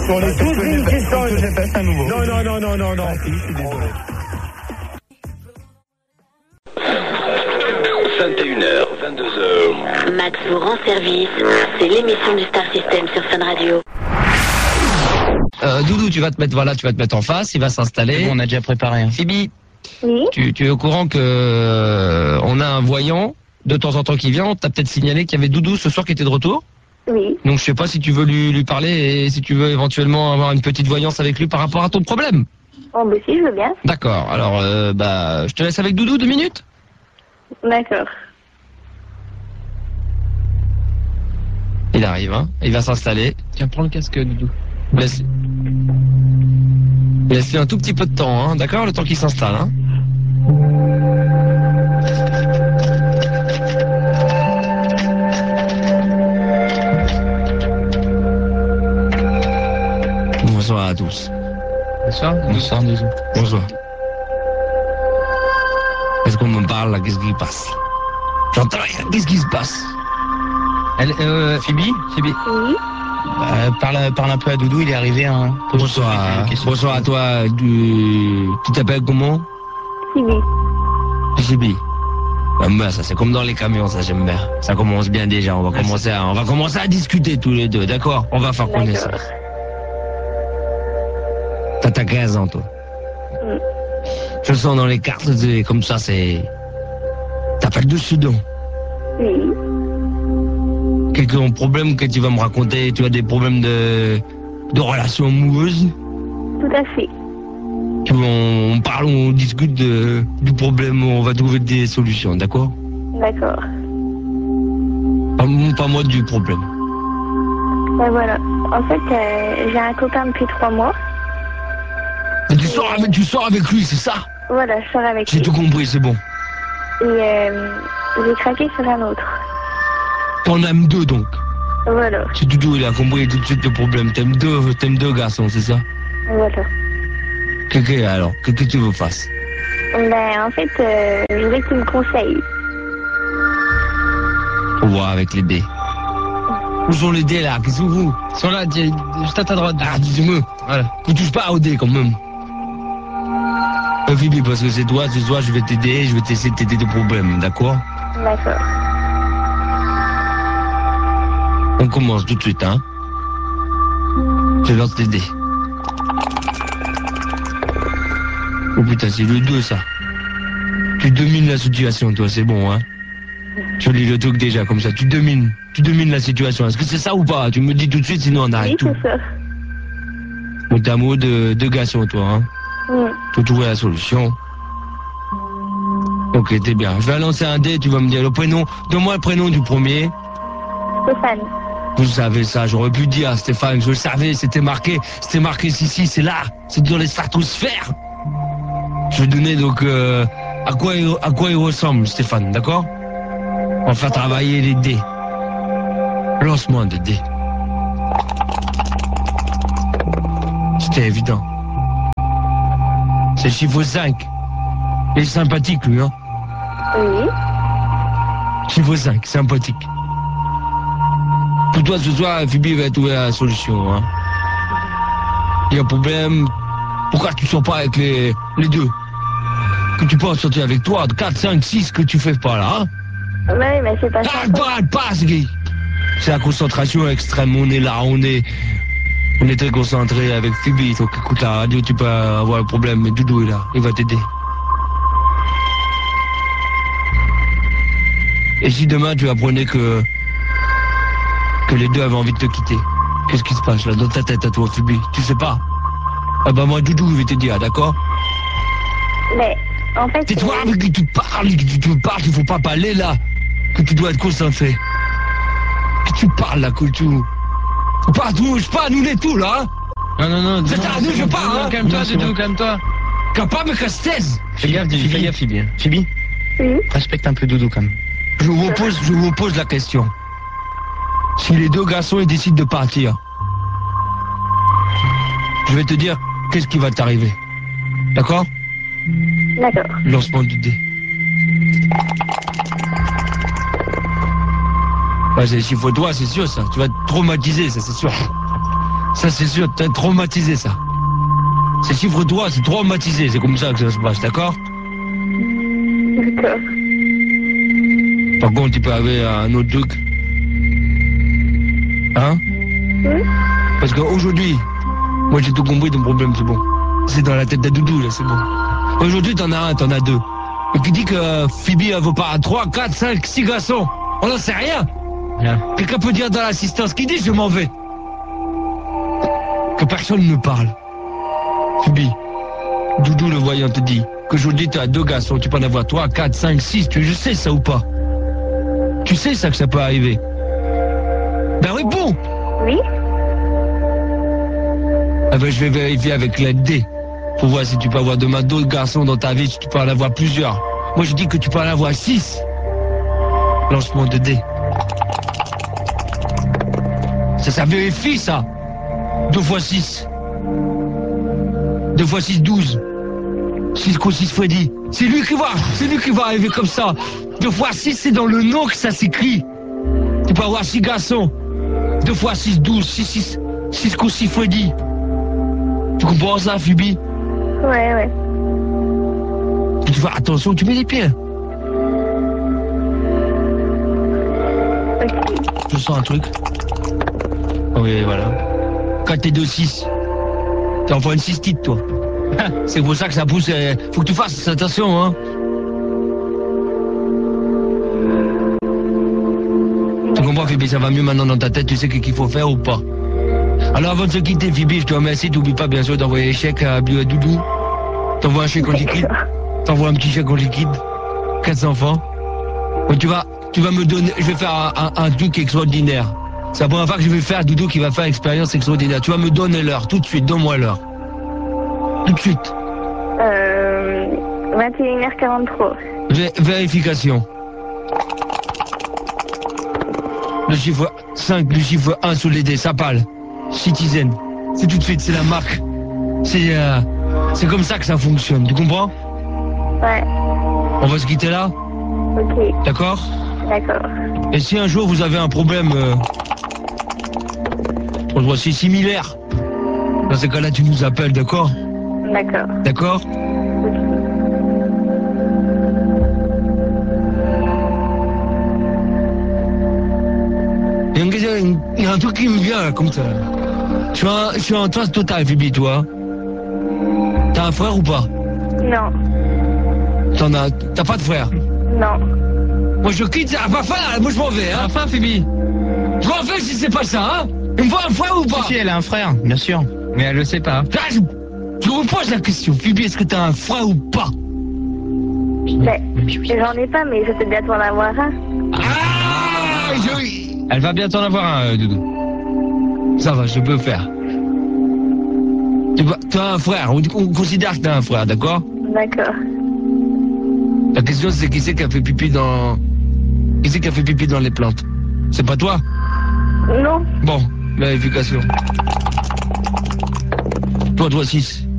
On est tous une petite sonne. Je répète à nouveau. Non. Ah, si, je suis désolé. 21h, 22h. Max vous rend service. C'est l'émission du Star System sur Fun Radio. Doudou, tu vas te mettre en face, il va s'installer. Bon, on a déjà préparé. Hein. Phoebe, Oui. tu es au courant que on a un voyant de temps en temps qui vient. On t'a peut-être signalé qu'il y avait Doudou ce soir qui était de retour. Oui. Donc je sais pas si tu veux lui parler et si tu veux éventuellement avoir une petite voyance avec lui par rapport à ton problème. Oh, bah si, je veux bien. D'accord. Alors je te laisse avec Doudou 2 minutes. D'accord. Il arrive, hein. Il va s'installer. Tiens, prends le casque, Doudou. Laisse-lui un tout petit peu de temps, hein. D'accord, le temps qu'il s'installe, hein. Bonsoir à tous. Bonsoir. Bonsoir, Doudou. Bonsoir. Est-ce qu'on me parle là? Qu'est-ce qui passe? J'entends rien. Qu'est-ce qui se passe? Phoebe, Oui. parle un peu à Doudou, il est arrivé. Hein. Bonsoir à toi. Tu t'appelles comment? Sibi. Sibi. Ça c'est comme dans les camions, ça j'aime bien. Ça commence bien déjà. On va commencer à discuter tous les deux, d'accord? On va faire connaissance. T'as 15 ans, toi. Je sens dans les cartes, comme ça, c'est... T'appelles de Soudan. Oui. Quelques problèmes que tu vas me raconter? Tu as des problèmes de relations amoureuses? Tout à fait. On parle, on discute du problème, on va trouver des solutions, d'accord? D'accord. Pas moi du problème. Ben voilà. En fait, j'ai un copain depuis 3 mois. Tu sors avec lui, c'est ça? Voilà, je sors avec J'ai lui. tout compris, c'est bon. Et j'ai craqué sur un autre. T'en aimes 2 donc? Voilà. C'est Doudou, il a compris tout de suite le problème. T'aimes deux garçons, c'est ça? Voilà. Alors, qu'est-ce que tu veux fasse? Ben, en fait, je voudrais que tu me conseilles. Faut voir avec les dés. Où sont les dés là? Qu'est-ce que vous? Ils sont là, juste à ta droite. Ah, dis-moi. Voilà. Ne touche pas aux dés quand même. Phoebe, parce que c'est toi, ce soir je vais t'aider, je vais essayer de t'aider de problèmes, d'accord? D'accord. On commence tout de suite, hein? Je lance tes dés. Oh putain, c'est le 2 ça. Tu domines la situation, toi, c'est bon, hein? Je lis le truc déjà, comme ça, tu domines la situation. Est-ce que c'est ça ou pas? Tu me dis tout de suite, sinon on arrête tout. Oui, c'est ça. Donc t'es amoureux de deux garçons, toi, hein? Faut trouver la solution. Ok, t'es bien. Je vais lancer un dé, tu vas me dire le prénom. Donne-moi le prénom du premier. Stéphane. Vous savez ça, j'aurais pu dire Stéphane, je le savais, c'était marqué ici, c'est là, c'est dans les stratosphères. Je vais donner donc à quoi il ressemble, Stéphane, d'accord? On va faire travailler les dés. Lance-moi des dés. C'était évident. C'est le chiffre 5. Il est sympathique, lui, hein? Oui. Chiffre 5, sympathique. Pour toi, ce soir, Phoebe va trouver la solution, hein? Il y a un problème. Pourquoi tu sors pas avec les deux? Que tu peux en sortir avec toi, 4, 5, 6, que tu fais pas là, hein? Ouais, mais c'est pas ça. Arrête pas, c'est la concentration extrême, on est là, on est très concentré avec Phoebe, donc écoute la radio, tu peux avoir un problème, mais Doudou est là, il va t'aider. Et si demain tu apprenais que les deux avaient envie de te quitter, qu'est-ce qui se passe là dans ta tête à toi, Phoebe? Tu sais pas? Ah bah moi Doudou, je vais te dire, d'accord? Mais en fait... C'est toi avec qui tu parles, il faut pas parler là, que tu dois être concentré. Que tu parles là, que tu... Pas touche pas, nous les tout là, hein? Non, c'est à nous je parle, hein? Calme-toi, Doudou, calme-toi. Capable que je taise. Fais gaffe, Phoebe. Phoebe, respecte un peu Doudou quand même. Je vous pose la question. Si les deux garçons ils décident de partir, je vais te dire qu'est-ce qui va t'arriver. D'accord? D'accord. Lancement du dé. Ouais, c'est chiffre toi, c'est sûr ça. Tu vas te traumatiser, ça c'est sûr. Ça, c'est sûr, t'es traumatisé, ça. C'est chiffre 3, c'est traumatisé, c'est comme ça que ça se passe, d'accord? D'accord. Par contre, tu peux avoir un autre truc. Hein? Oui. Parce qu'aujourd'hui, moi j'ai tout compris, ton problème, c'est bon. C'est dans la tête de Doudou, là, c'est bon. Aujourd'hui, t'en as un, t'en as deux. Et qui dit que Phoebe, elle vaut pas 3, 4, 5, 6 garçons? On n'en sait rien. Quelqu'un peut dire dans l'assistance, qui dit je m'en vais? Que personne ne parle. Phoebe, Doudou le voyant te dit qu'aujourd'hui tu as 2 garçons, tu peux en avoir 3, 4, 5, 6, je sais ça ou pas? Tu sais ça que ça peut arriver? Ben réponds! Oui. Ah ben je vais vérifier avec l'aide D pour voir si tu peux avoir demain d'autres garçons dans ta vie, si tu peux en avoir plusieurs. Moi je dis que tu peux en avoir 6. Lancement de D. Ça vérifie ça. 2 x 6. 2 x 6, 12. 6 x 6 Freddy. C'est lui qui va arriver comme ça. 2 x 6, c'est dans le nom que ça s'écrit. Tu peux avoir 6 garçons. 2 x 6, 12. 6 x 6 Freddy. Tu comprends ça, Phoebe? Ouais. Tu fais attention, tu mets les pieds. Ok. Je sens un truc. Oui, voilà. 4 et 2, 6. T'en fais une cystite, toi. C'est pour ça que ça pousse. Faut que tu fasses attention, hein. Tu comprends, Phoebe, ça va mieux maintenant dans ta tête, tu sais qu'il faut faire ou pas. Alors avant de se quitter, Phoebe, je te remercie, t'oublies pas bien sûr d'envoyer les chèques à Doudou. T'envoies un chèque en liquide. T'envoies un petit chèque en liquide. 4 enfants. Et tu vas me donner, je vais faire un truc extraordinaire. C'est la première fois que je vais faire Doudou qui va faire expérience extraordinaire. Tu vas me donner l'heure, tout de suite, donne-moi l'heure. Tout de suite. 21h43. Vérification. Le chiffre 5, le chiffre 1 sous les dés, ça parle. Citizen. C'est tout de suite, c'est la marque. C'est comme ça que ça fonctionne, tu comprends? Ouais. On va se quitter là? Ok. D'accord? D'accord. Et si un jour vous avez un problème, on voit c'est similaire. Dans ce cas-là, tu nous appelles, d'accord? D'accord. D'accord? Il y a un truc qui me vient là, comme ça. Je suis en trace totale, Phoebe, toi. T'as un frère ou pas? Non. T'as pas de frère? Non. Moi je quitte, à la fin, moi je m'en vais, hein. À la fin, Phoebe. Je m'en vais si c'est pas ça, hein. Il me faut un frère ou pas? Si, elle a un frère, bien sûr. Mais elle le sait pas. Là, je vous pose la question, Phoebe, est-ce que t'as un frère ou pas? Ben, j'en ai pas, mais je peux bientôt en avoir un. Ah, Elle va bientôt en avoir un, Doudou. Ça va, je peux faire. T'as un frère, on considère que t'as un frère, d'accord? D'accord. La question c'est qui c'est qui a fait pipi dans... Qui c'est qui a fait pipi dans les plantes? C'est pas toi? Non. Bon, vérification. Toi 6.